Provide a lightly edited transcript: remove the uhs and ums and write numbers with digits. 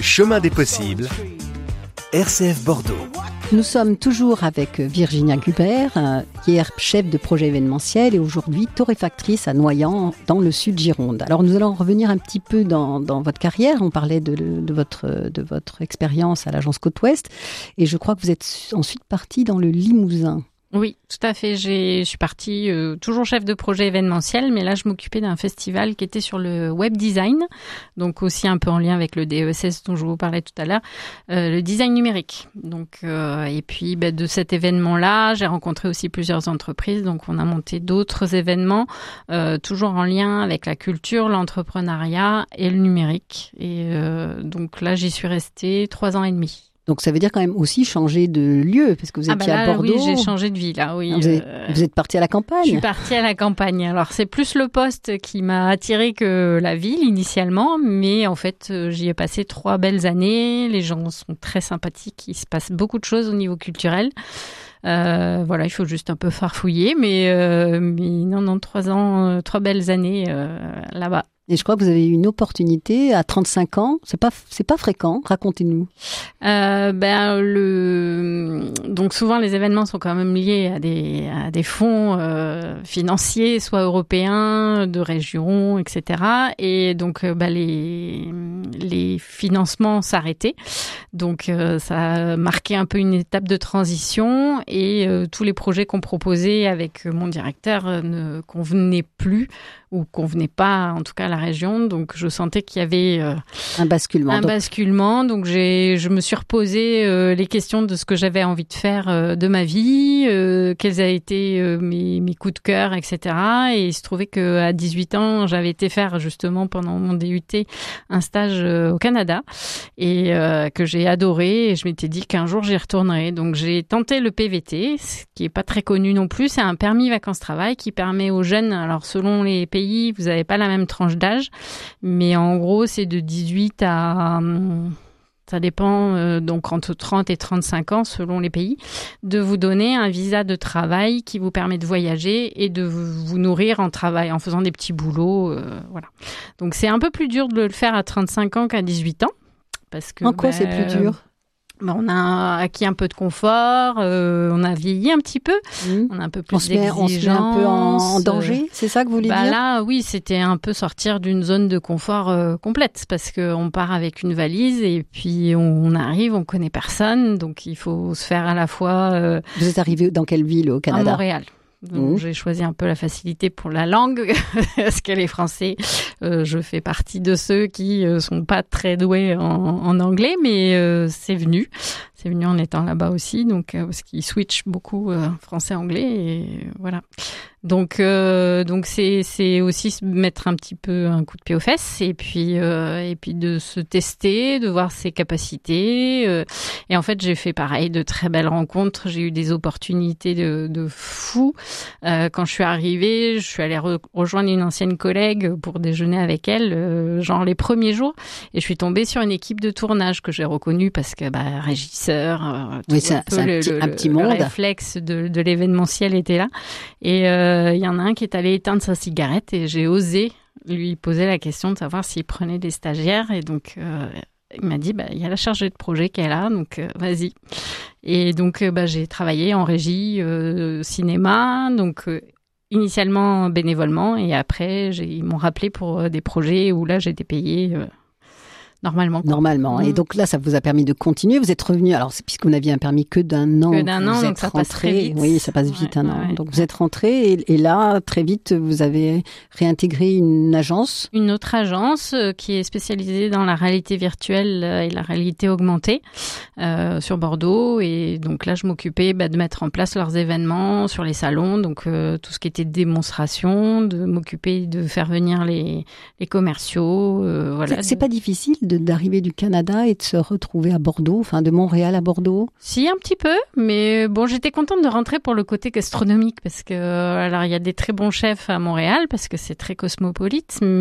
Chemin des possibles, RCF Bordeaux. Nous sommes toujours avec Virginia Gubert, hier chef de projet événementiel et aujourd'hui torréfactrice à Noyant dans le sud Gironde. Alors nous allons revenir un petit peu dans votre carrière. On parlait de votre expérience à l'agence Côte-Ouest et je crois que vous êtes ensuite partie dans le Limousin. Oui, tout à fait. Je suis partie toujours chef de projet événementiel, mais là je m'occupais d'un festival qui était sur le web design, donc aussi un peu en lien avec le DESS dont je vous parlais tout à l'heure, le design numérique. Donc et puis de cet événement-là, j'ai rencontré aussi plusieurs entreprises, donc on a monté d'autres événements, toujours en lien avec la culture, l'entrepreneuriat et le numérique. Et donc là j'y suis restée 3 ans et demi. Donc ça veut dire quand même aussi changer de lieu, parce que vous étiez à Bordeaux. Oui, j'ai changé de vie là. Oui. Vous êtes partie à la campagne. Je suis partie à la campagne. Alors c'est plus le poste qui m'a attirée que la ville initialement, mais en fait j'y ai passé 3 belles années. Les gens sont très sympathiques, il se passe beaucoup de choses au niveau culturel. Voilà, il faut juste un peu farfouiller, mais non, 3 ans, 3 belles années là-bas. Et je crois que vous avez eu une opportunité à 35 ans. C'est pas fréquent. Racontez-nous. Donc souvent les événements sont quand même liés à des fonds financiers, soit européens, de régions, etc. Et donc les financements s'arrêtaient. Donc ça a marqué un peu une étape de transition et tous les projets qu'on proposait avec mon directeur ne convenaient plus ou convenaient pas, en tout cas à la région. Donc je sentais qu'il y avait un basculement. Donc je me suis reposé les questions de ce que j'avais envie de faire de ma vie, quels avaient été mes coups de cœur, etc. Et il se trouvait qu'à 18 ans, j'avais été faire justement pendant mon DUT un stage au Canada et que j'ai adoré. Et je m'étais dit qu'un jour j'y retournerais. Donc j'ai tenté le PVT, ce qui est pas très connu non plus. C'est un permis vacances-travail qui permet aux jeunes, alors selon les pays, vous n'avez pas la même tranche d'âge, mais en gros c'est de 18 à... ça dépend, donc entre 30 et 35 ans selon les pays, de vous donner un visa de travail qui vous permet de voyager et de vous nourrir en faisant des petits boulots. Voilà. Donc c'est un peu plus dur de le faire à 35 ans qu'à 18 ans. Parce que, en quoi c'est plus dur ? On a acquis un peu de confort, on a vieilli un petit peu, on a un peu plus d'exigence. On se met un peu en danger, c'est ça que vous voulez dire ? Là, oui, c'était un peu sortir d'une zone de confort complète, parce qu'on part avec une valise et puis on arrive, on connaît personne, donc il faut se faire à la fois... Vous êtes arrivé dans quelle ville au Canada ? À Montréal. Donc, j'ai choisi un peu la facilité pour la langue, parce que les Français, je fais partie de ceux qui sont pas très doués en anglais, mais c'est venu en étant là-bas aussi, donc parce qu'ils switchent beaucoup français-anglais, et voilà. Donc c'est aussi mettre un petit peu un coup de pied aux fesses et puis de se tester, de voir ses capacités. Et en fait, j'ai fait pareil, de très belles rencontres. J'ai eu des opportunités de fou. Quand je suis arrivée, je suis allée rejoindre une ancienne collègue pour déjeuner avec elle, genre les premiers jours. Et je suis tombée sur une équipe de tournage que j'ai reconnue parce que régisseur, oui, c'est un petit monde. Le réflexe de l'événementiel était là. Et il y en a un qui est allé éteindre sa cigarette et j'ai osé lui poser la question de savoir s'il prenait des stagiaires. Et donc, il m'a dit, il y a la chargée de projet qui est là, donc vas-y. Et donc, j'ai travaillé en régie cinéma, donc initialement bénévolement. Et après, ils m'ont rappelé pour des projets où là, j'étais payée... Normalement. Et donc là, ça vous a permis de continuer. Vous êtes revenu, alors c'est puisque vous n'aviez un permis que d'un an. Vous êtes rentré. Passe très vite. Oui, ça passe vite un an. Donc vous êtes rentré et là, très vite, vous avez réintégré une agence. Une autre agence qui est spécialisée dans la réalité virtuelle et la réalité augmentée sur Bordeaux. Et donc là, je m'occupais de mettre en place leurs événements sur les salons. Donc tout ce qui était démonstration, de m'occuper de faire venir les commerciaux. Voilà. C'est pas difficile d'arriver du Canada et de se retrouver à Bordeaux, enfin de Montréal à Bordeaux? Si, un petit peu, mais bon, j'étais contente de rentrer pour le côté gastronomique parce que, alors il y a des très bons chefs à Montréal parce que c'est très cosmopolite,